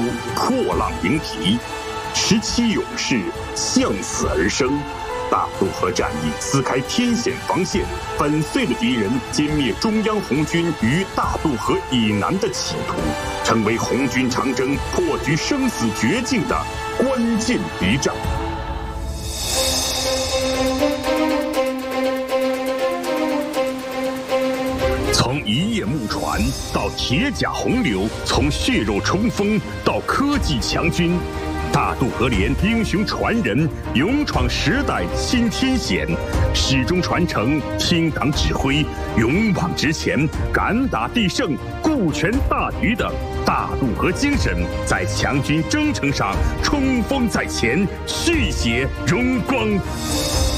破浪迎敌，17勇士向死而生。大渡河战役撕开天险防线，粉碎了敌人歼灭中央红军于大渡河以南的企图，成为红军长征破局生死绝境的关键敌仗。从一叶木船到铁甲洪流，从血肉冲锋到科技强军，大渡河连英雄传人，勇闯时代新天险，始终传承听党指挥、勇往直前、敢打必胜、顾全大局的大渡河精神，在强军征程上冲锋在前，续写荣光。